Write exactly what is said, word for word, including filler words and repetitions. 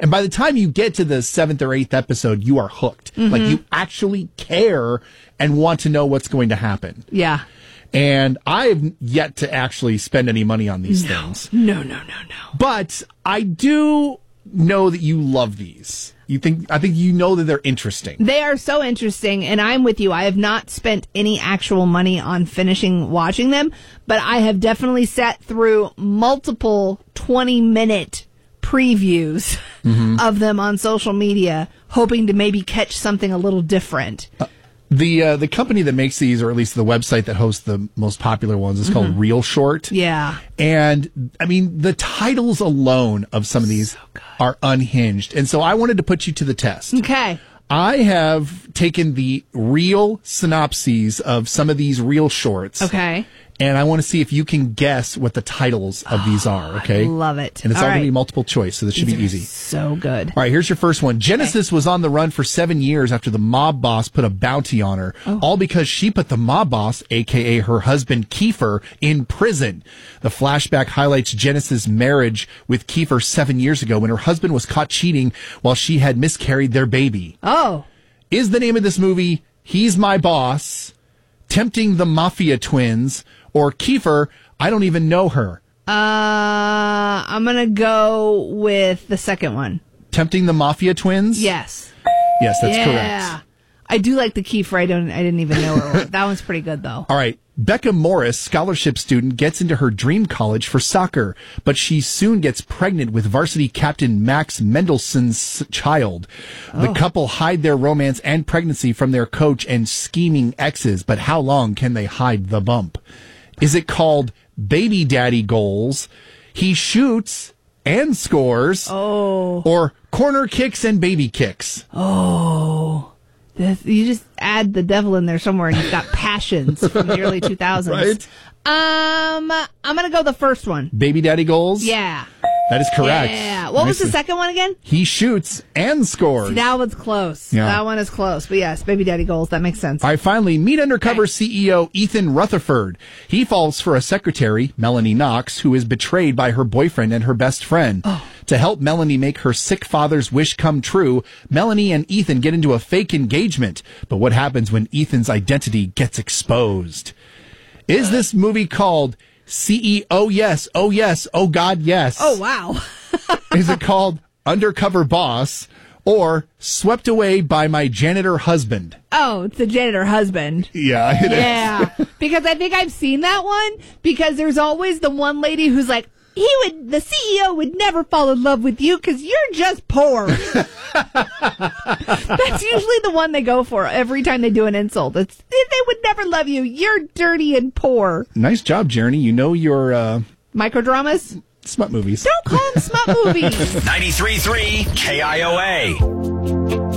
And by the time you get to the seventh or eighth episode, you are hooked. Mm-hmm. Like, you actually care and want to know what's going to happen. Yeah. And I've yet to actually spend any money on these no. things. No, no, no, no. But I do know that you love these. You think I think you know that they're interesting. They are so interesting, and I'm with you. I have not spent any actual money on finishing watching them, but I have definitely sat through multiple twenty-minute previews mm-hmm. of them on social media, hoping to maybe catch something a little different. Uh, the uh, the company that makes these, or at least the website that hosts the most popular ones, is called mm-hmm. Real Short. Yeah. And, I mean, the titles alone of some of these so are unhinged. And so I wanted to put you to the test. Okay. I have taken the real synopses of some of these real shorts. Okay. And I want to see if you can guess what the titles of these are, okay? I love it. And it's all all right. going to be multiple choice, so this should these be easy. So good. All right, here's your first one. Genesis okay. was on the run for seven years after the mob boss put a bounty on her, oh. all because she put the mob boss, a k a her husband Kiefer, in prison. The flashback highlights Genesis' marriage with Kiefer seven years ago when her husband was caught cheating while she had miscarried their baby. Oh. Is the name of this movie He's My Boss, Tempting the Mafia Twins, or Kiefer, I Don't Even Know Her? Uh, I'm going to go with the second one. Tempting the Mafia Twins? Yes. Yes, that's yeah. correct. I do like the Kiefer. I don't. I didn't even know her. That one's pretty good, though. All right. Becca Morris, scholarship student, gets into her dream college for soccer, but she soon gets pregnant with varsity captain Max Mendelssohn's child. Oh. The couple hide their romance and pregnancy from their coach and scheming exes, but how long can they hide the bump? Is it called Baby Daddy Goals, He Shoots and Scores, oh. or Corner Kicks and Baby Kicks? Oh. This, you just add the devil in there somewhere and you've got Passions from the early two thousands. Right? Um, I'm going to go the first one. Baby Daddy Goals? Yeah. That is correct. Yeah. What nice. was the second one again? He Shoots and Scores. See, that one's close. Yeah. That one is close. But yes, Baby Daddy Goals. That makes sense. All right, finally, meet undercover okay. C E O Ethan Rutherford. He falls for a secretary, Melanie Knox, who is betrayed by her boyfriend and her best friend. Oh. To help Melanie make her sick father's wish come true, Melanie and Ethan get into a fake engagement. But what happens when Ethan's identity gets exposed? Is this movie called C E O Yes, Oh Yes, Oh God Yes? Oh, wow. Is it called Undercover Boss or Swept Away by My Janitor Husband? Oh, it's the janitor husband. Yeah, it yeah. is. Because I think I've seen that one because there's always the one lady who's like, he would, the C E O would never fall in love with you because you're just poor. That's usually the one they go for every time they do an insult. It's, they would never love you. You're dirty and poor. Nice job, Jeremy. You know your uh, microdramas? Smut movies. Don't call them smut movies. ninety-three point three K I O A.